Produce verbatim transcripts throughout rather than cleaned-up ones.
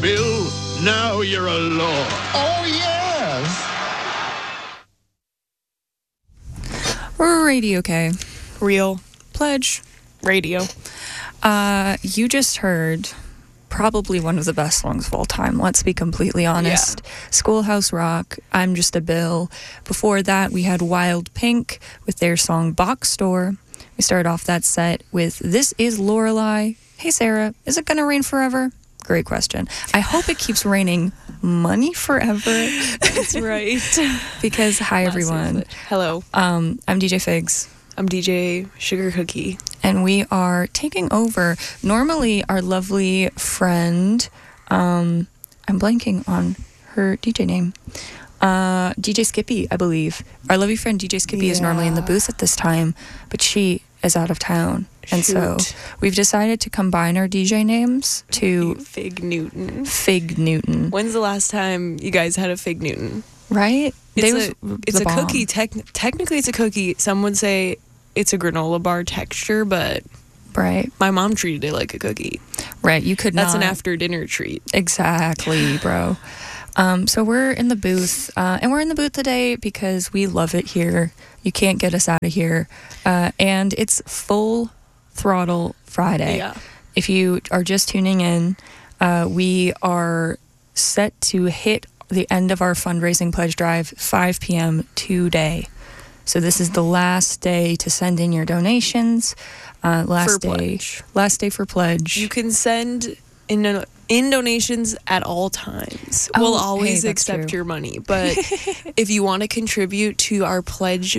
Bill. Now you're a law. Oh, yes. Radio K. Real. Pledge. Radio. Uh, you just heard probably one of the best songs of all time, let's be completely honest. Yeah. Schoolhouse Rock, I'm Just a Bill. Before that, we had Wild Pink with their song Box Store. We started off that set with This Is Lorelei. Hey, Sarah, is it going to rain forever? Great question. I hope it keeps raining money forever. That's right. Because, hi, everyone. Hello. Um, I'm D J Figs. I'm D J Sugar Cookie. And we are taking over. Normally, our lovely friend, um, I'm blanking on her D J name, uh, D J Skippy, I believe. Our lovely friend D J Skippy yeah. is normally in the booth at this time, but she is out of town. And Shoot. so we've decided to combine our D J names to Fig Newton. Fig Newton. When's the last time you guys had a Fig Newton? Right? It's they a, was it's a bomb. cookie. Tec- technically, it's a cookie. Some would say it's a granola bar texture, but right. my mom treated it like a cookie. Right. You could That's not. an after dinner treat. Exactly, bro. Um, so we're in the booth, uh, and we're in the booth today because we love it here. You can't get us out of here. Uh, and it's Full Throttle Friday. Yeah. If you are just tuning in, uh, we are set to hit the end of our fundraising pledge drive five p.m. today. So this is the last day to send in your donations. Uh, last for day, pledge. last day for pledge. You can send in in donations at all times. Oh, we'll always hey, accept true. your money, but if you want to contribute to our pledge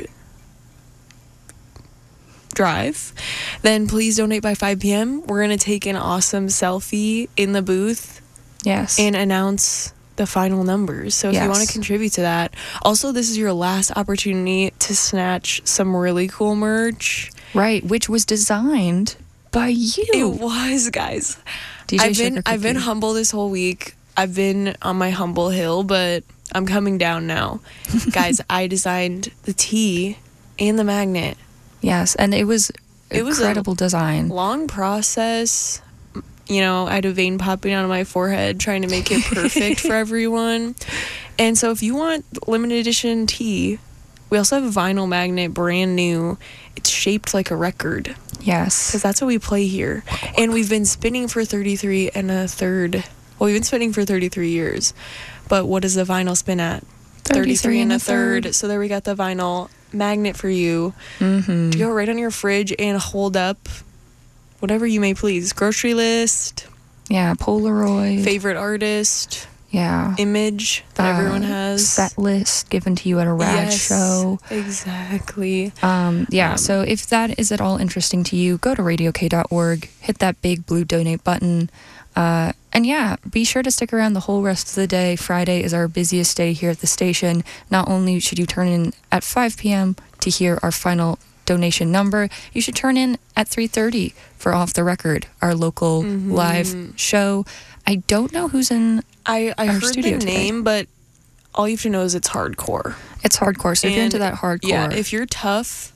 drive, then please donate by five p.m. We're gonna take an awesome selfie in the booth. Yes, and announce the final numbers. So if yes. you want to contribute to that. Also, this is your last opportunity to snatch some really cool merch. Right, which was designed by you. It was, guys. D J I've been Sugar I've been Cookie. humble this whole week. I've been on my humble hill, but I'm coming down now. Guys, I designed the tee and the magnet. Yes, and it was it was incredible a design. Long process. You know, I had a vein popping out of my forehead trying to make it perfect for everyone. And so if you want limited edition tee, we also have a vinyl magnet, brand new. It's shaped like a record. Yes. Because that's what we play here. And we've been spinning for thirty-three and a third. Well, we've been spinning for thirty-three years. But what does the vinyl spin at? thirty-three and a third. So there we got the vinyl magnet for you mm-hmm. to go right on your fridge and hold up whatever you may please. Grocery list. Yeah, Polaroid. Favorite artist. Yeah. Image that uh, everyone has. Set list given to you at a rad yes, show. Exactly. Um, yeah, um, so if that is at all interesting to you, go to radio k dot org, hit that big blue donate button. Uh, and yeah, be sure to stick around the whole rest of the day. Friday is our busiest day here at the station. Not only should you turn in at five p.m. to hear our final donation number, you should turn in at three thirty for Off the Record, our local mm-hmm. live show. I don't know who's in I, I our heard studio the today. name, but all you have to know is it's hardcore. It's hardcore, so and if you're into that hardcore. Yeah, if you're tough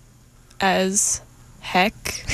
as heck,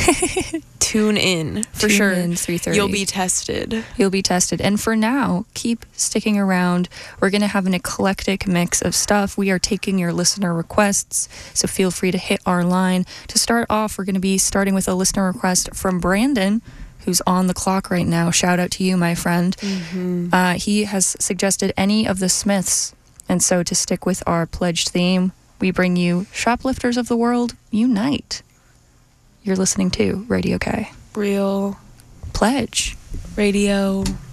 tune in for tune sure. In three thirty. You'll be tested. You'll be tested. And for now, keep sticking around. We're going to have an eclectic mix of stuff. We are taking your listener requests, so feel free to hit our line. To start off, we're going to be starting with a listener request from Brandon, who's on the clock right now. Shout out to you, my friend. Mm-hmm. Uh, he has suggested any of the Smiths. And so to stick with our pledged theme, we bring you Shoplifters of the World Unite. You're listening to Radio K. Real Pledge. Radio.